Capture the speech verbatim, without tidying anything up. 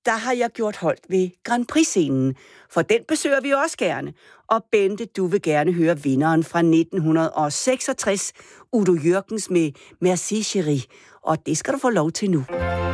der har jeg gjort holdt ved Grand Prix-scenen, for den besøger vi også gerne. Og Bente, du vil gerne høre vinderen fra nitten seksogtres, Udo Jürgens med Merci Chérie, og det skal du få lov til nu.